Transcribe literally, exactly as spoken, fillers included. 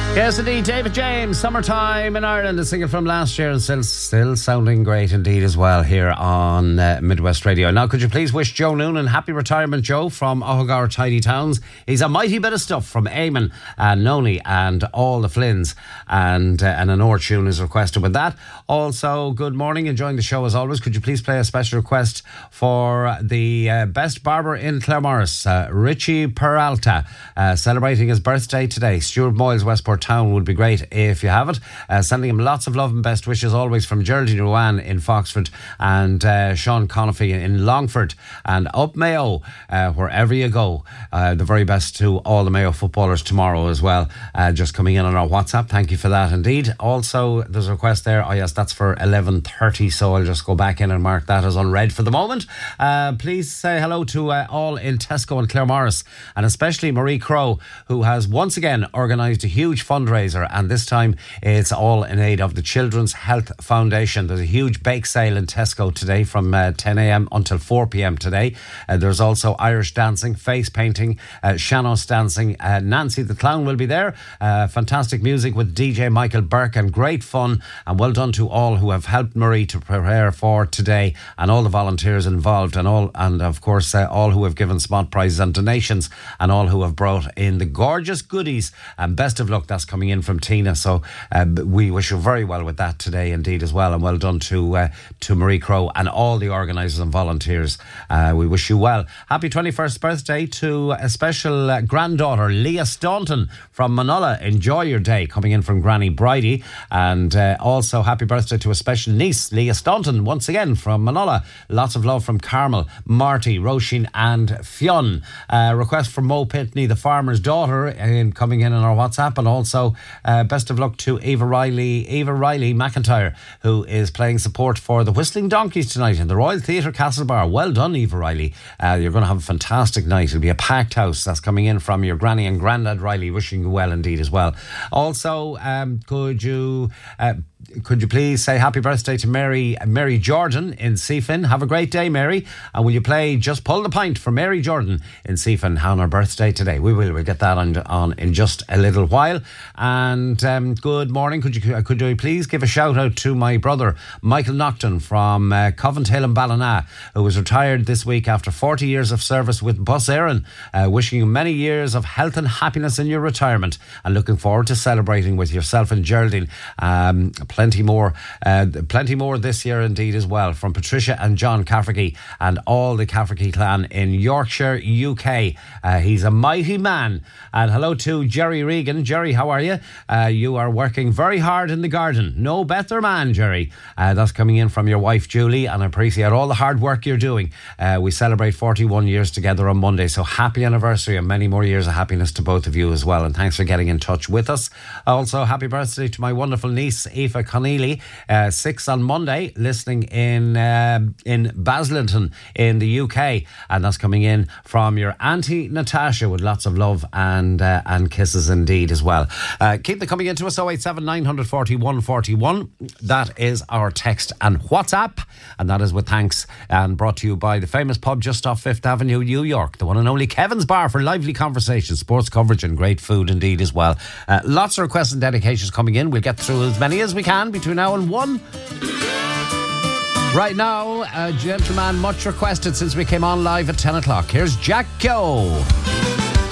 Yes, indeed, David James, Summertime in Ireland, a single from last year and still, still sounding great indeed as well here on uh, Midwest Radio. Now, could you please wish Joe Noonan happy retirement, Joe, from Ohogar Tidy Towns. He's a mighty bit of stuff from Eamon and Noni and all the Flynns, and, uh, and an Or tune is requested with that. Also, good morning, enjoying the show as always. Could you please play a special request for the uh, best barber in Claremorris, uh, Richie Peralta, uh, celebrating his birthday today. Stuart Moyles, Westport Town would be great if you have it. Uh, sending him lots of love and best wishes always from Geraldine Ruan in Foxford and uh, Sean Conifey in Longford and up Mayo, uh, wherever you go. Uh, the very best to all the Mayo footballers tomorrow as well. Uh, just coming in on our WhatsApp. Thank you for that indeed. Also, there's a request there. Oh yes, that's for eleven thirty, so I'll just go back in and mark that as unread for the moment. Uh, please say hello to uh, all in Tesco and Claremorris, and especially Marie Crowe, who has once again organised a huge fundraiser, and this time it's all in aid of the Children's Health Foundation. There's a huge bake sale in Tesco today from uh, ten a.m. until four p.m. today. Uh, there's also Irish dancing, face painting, uh, Shanos dancing. Uh, Nancy the Clown will be there. Uh, fantastic music with D J Michael Burke and great fun. And well done to all who have helped Marie to prepare for today, and all the volunteers involved, and all, and of course uh, all who have given spot prizes and donations, and all who have brought in the gorgeous goodies. And best of luck. That's coming in from Tina. So uh, we wish you very well with that today indeed as well. And well done to uh, to Marie Crowe and all the organisers and volunteers. Uh, we wish you well. Happy twenty-first birthday to a special uh, granddaughter, Leah Staunton from Manola. Enjoy your day, coming in from Granny Bridie. And uh, also happy birthday to a special niece, Leah Staunton, once again from Manola. Lots of love from Carmel, Marty, Roisin and Fionn. Uh, request from Mo Pitney, the farmer's daughter, in, coming in on our WhatsApp. And also uh, best of luck to Eva Riley Eva Riley McIntyre, who is playing support for the Whistling Donkeys tonight in the Royal Theatre Castlebar. Well done, Eva Riley. Uh, you're going to have a fantastic night. It'll be a packed house. That's coming in from your granny and granddad Riley, wishing you well indeed as well. Also, um, could you uh, could you please say happy birthday to Mary Mary Jordan in Seafin? Have a great day, Mary. And will you play Just Pull the Pint for Mary Jordan in Seafin on her birthday today? We will. We'll get that on, on in just a little while. And um, good morning. Could you could you please give a shout out to my brother Michael Nocton from uh, Coventhill and Ballina, who was retired this week after forty years of service with Bus Éireann. Uh, wishing you many years of health and happiness in your retirement, and looking forward to celebrating with yourself and Geraldine. Um, plenty more, uh, plenty more this year indeed as well. From Patricia and John Cafferty and all the Cafferty clan in Yorkshire, U K. Uh, he's a mighty man. And hello to Jerry Regan. Jerry, how are you? Uh, you are working very hard in the garden. No better man, Jerry. Uh, that's coming in from your wife, Julie, and I appreciate all the hard work you're doing. Uh, we celebrate forty-one years together on Monday, so happy anniversary and many more years of happiness to both of you as well. And thanks for getting in touch with us. Also, happy birthday to my wonderful niece, Aoife Conneely, uh, six on Monday, listening in uh, in Baslington in the U K. And that's coming in from your Auntie Natasha with lots of love and uh, and kisses indeed as well. Uh, keep them coming into us, oh eight seven nine four one four one. That is our text and WhatsApp, and that is with thanks and brought to you by the famous pub just off Fifth Avenue, New York, the one and only Kevin's Bar, for lively conversation, sports coverage and great food indeed as well. Uh, lots of requests and dedications coming in. We'll get through as many as we can between now and one. Right now, a gentleman much requested since we came on live at ten o'clock. Here's Jack Kyo.